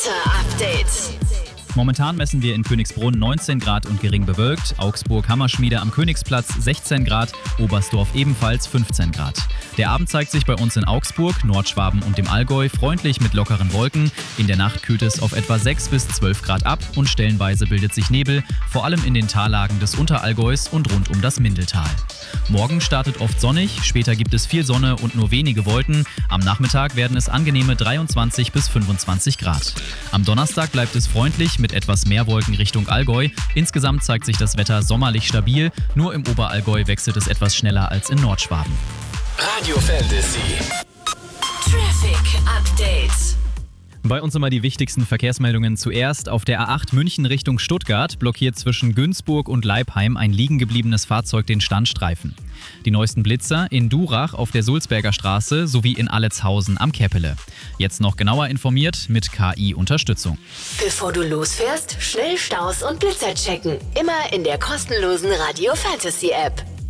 Update. Momentan messen wir in Königsbrunn 19 Grad und gering bewölkt, Augsburg-Hammerschmiede am Königsplatz 16 Grad, Oberstdorf ebenfalls 15 Grad. Der Abend zeigt sich bei uns in Augsburg, Nordschwaben und dem Allgäu freundlich mit lockeren Wolken. In der Nacht kühlt es auf etwa 6 bis 12 Grad ab und stellenweise bildet sich Nebel, vor allem in den Tallagen des Unterallgäus und rund um das Mindeltal. Morgen startet oft sonnig, später gibt es viel Sonne und nur wenige Wolken. Am Nachmittag werden es angenehme 23 bis 25 Grad. Am Donnerstag bleibt es freundlich mit etwas mehr Wolken Richtung Allgäu. Insgesamt zeigt sich das Wetter sommerlich stabil, nur im Oberallgäu wechselt es etwas schneller als in Nordschwaben. Radio Fantasy. Traffic Update. Bei uns immer die wichtigsten Verkehrsmeldungen zuerst. Auf der A8 München Richtung Stuttgart blockiert zwischen Günzburg und Leipheim ein liegengebliebenes Fahrzeug den Standstreifen. Die neuesten Blitzer in Durach auf der Sulzberger Straße sowie in Alletshausen am Keppele. Jetzt noch genauer informiert mit KI-Unterstützung. Bevor du losfährst, schnell Staus und Blitzer checken. Immer in der kostenlosen Radio Fantasy App.